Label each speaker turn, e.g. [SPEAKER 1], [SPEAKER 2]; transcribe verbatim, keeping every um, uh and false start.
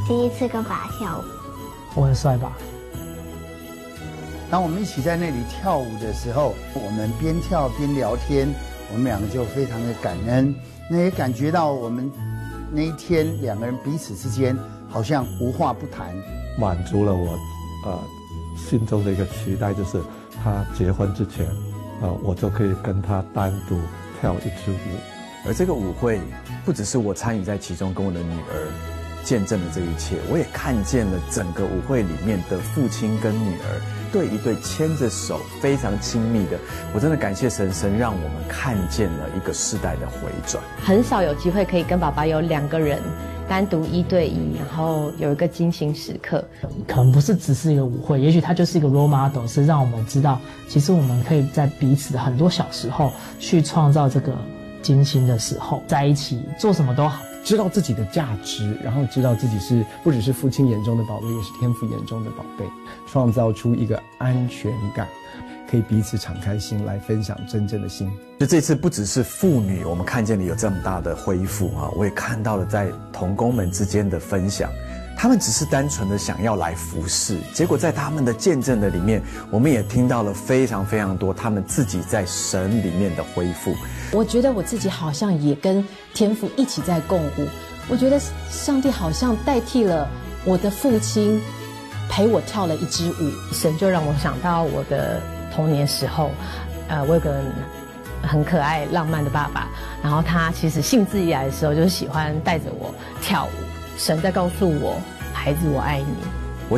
[SPEAKER 1] 第一次跟爸跳舞，
[SPEAKER 2] 我很帅吧？
[SPEAKER 3] 当我们一起在那里跳舞的时候，我们边跳边聊天，我们两个就非常的感恩，那也感觉到我们那一天两个人彼此之间好像无话不谈，
[SPEAKER 4] 满足了我呃心中的一个期待，就是他结婚之前，呃我就可以跟他单独跳一支舞。
[SPEAKER 5] 而这个舞会不只是我参与在其中，跟我的女儿见证了这一切，我也看见了整个舞会里面的父亲跟女儿对一对牵着手非常亲密的，我真的感谢神，神让我们看见了一个世代的回转。
[SPEAKER 6] 很少有机会可以跟爸爸有两个人单独一对一，然后有一个精心时刻。
[SPEAKER 2] 可能不是只是一个舞会，也许它就是一个 role model， 是让我们知道，其实我们可以在彼此的很多小时候去创造这个精心的时候，在一起做什么都好。
[SPEAKER 7] 知道自己的价值，然后知道自己是不只是父亲眼中的宝贝，也是天父眼中的宝贝，创造出一个安全感，可以彼此敞开心来分享真正的心。
[SPEAKER 5] 就这次不只是父女，我们看见了有这么大的恢复啊，我也看到了在同工们之间的分享。他们只是单纯的想要来服侍，结果在他们的见证的里面，我们也听到了非常非常多他们自己在神里面的恢复。
[SPEAKER 8] 我觉得我自己好像也跟天父一起在共舞，我觉得上帝好像代替了我的父亲陪我跳了一支舞。
[SPEAKER 6] 神就让我想到我的童年时候，呃，我有个很可爱浪漫的爸爸，然后他其实兴致一来的时候，就是喜欢带着我跳舞。神在告诉我，孩子，我爱你。